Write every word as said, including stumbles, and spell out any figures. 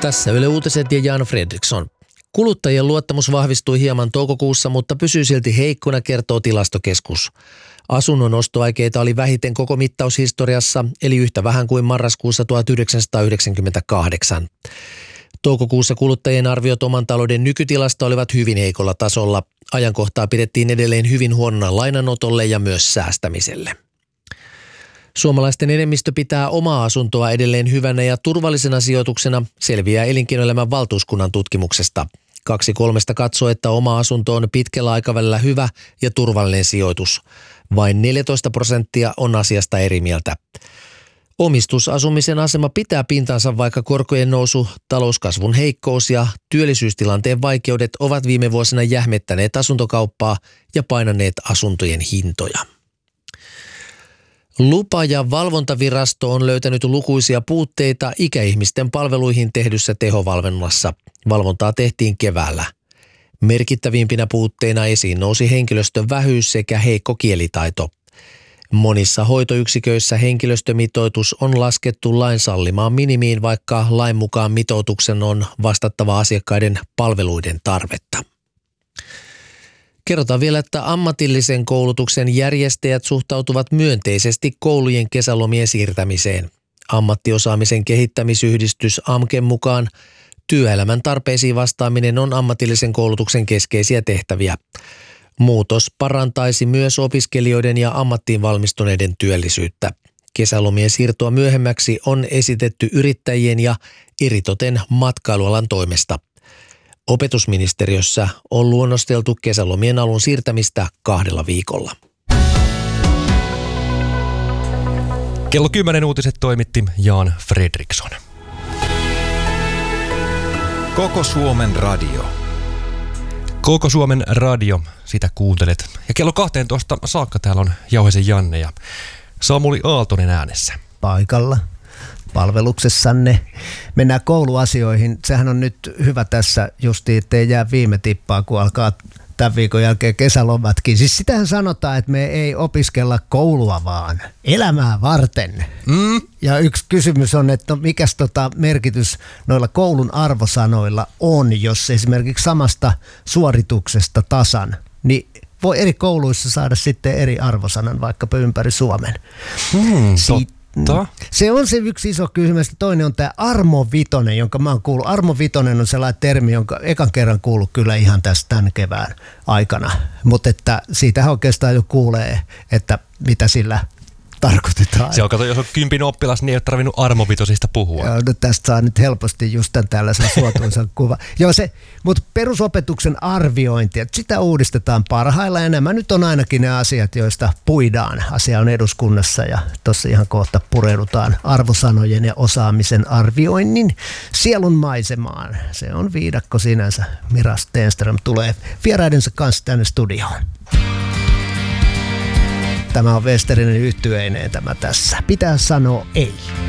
Tässä Yle Uutiset ja Jan Fredriksson. Kuluttajien luottamus vahvistui hieman toukokuussa, mutta pysyy silti heikkona, kertoo Tilastokeskus. Asunnon ostoaikeita oli vähiten koko mittaushistoriassa, eli yhtä vähän kuin marraskuussa tuhatyhdeksänsataayhdeksänkymmentäkahdeksan. Toukokuussa kuluttajien arviot oman talouden nykytilasta olivat hyvin heikolla tasolla. Ajankohtaa pidettiin edelleen hyvin huonona lainanotolle ja myös säästämiselle. Suomalaisten enemmistö pitää omaa asuntoa edelleen hyvänä ja turvallisena sijoituksena, selviää Elinkeinoelämän valtuuskunnan tutkimuksesta. Kaksi kolmesta katsoo, että oma asunto on pitkällä aikavälillä hyvä ja turvallinen sijoitus. Vain neljätoista prosenttia on asiasta eri mieltä. Omistusasumisen asema pitää pintansa, vaikka korkojen nousu, talouskasvun heikkous ja työllisyystilanteen vaikeudet ovat viime vuosina jähmettäneet asuntokauppaa ja painaneet asuntojen hintoja. Lupa- ja valvontavirasto on löytänyt lukuisia puutteita ikäihmisten palveluihin tehdyssä tehovalvonnassa. Valvontaa tehtiin keväällä. Merkittävimpinä puutteina esiin nousi henkilöstön vähyys sekä heikko kielitaito. Monissa hoitoyksiköissä henkilöstömitoitus on laskettu lain sallimaan minimiin, vaikka lain mukaan mitoituksen on vastattava asiakkaiden palveluiden tarvetta. Kerrotaan vielä, että ammatillisen koulutuksen järjestäjät suhtautuvat myönteisesti koulujen kesälomien siirtämiseen. Ammattiosaamisen kehittämisyhdistys A M K E mukaan työelämän tarpeisiin vastaaminen on ammatillisen koulutuksen keskeisiä tehtäviä. Muutos parantaisi myös opiskelijoiden ja ammattiin valmistuneiden työllisyyttä. Kesälomien siirtoa myöhemmäksi on esitetty yrittäjien ja eritoten matkailualan toimesta. Opetusministeriössä on luonnosteltu kesälomien alun siirtämistä kahdella viikolla. Kello kymmenen uutiset toimitti Jan Fredriksson. Koko Suomen radio. Koko Suomen radio, sitä kuuntelet. Ja kello kahteentoista saakka täällä on Jauhesen Janne ja Samuli Aaltonen äänessä. Paikalla. Palveluksessanne. Mennään kouluasioihin. Sehän on nyt hyvä tässä justiin, ettei jää viime tippaa, kun alkaa tämän viikon jälkeen kesälomatkin. Siis sitähän sanotaan, että me ei opiskella koulua, vaan elämää varten. Mm. Ja yksi kysymys on, että mikäs tota merkitys noilla koulun arvosanoilla on, jos esimerkiksi samasta suorituksesta tasan, niin voi eri kouluissa saada sitten eri arvosanan vaikkapa ympäri Suomen. Mm, Siitä Se on se yksi iso kysymys. Toinen on tämä armovitonen, jonka mä oon kuullut. Armovitonen on sellainen termi, jonka ekan kerran kuullut kyllä ihan tästä tämän kevään aikana. Mutta että siitähän oikeastaan jo kuulee, että mitä sillä tarkoitetaan. Se on, kato, jos on kympin oppilas, niin ei ole tarvinnut armovitosista puhua. Joo, no tästä saa nyt helposti just tämän tällaisen suotuisan kuva. Joo, se, mutta perusopetuksen arviointi, että sitä uudistetaan parhaillaan ja nämä nyt on ainakin ne asiat, joista puidaan. Asia on eduskunnassa ja tuossa ihan kohta pureudutaan arvosanojen ja osaamisen arvioinnin sielun maisemaan. Se on viidakko sinänsä. Mira Stenström tulee vieraidensa kanssa tänne studioon. Tämä on Westerinen yhtyeineen tämä tässä. Pitää sanoa ei.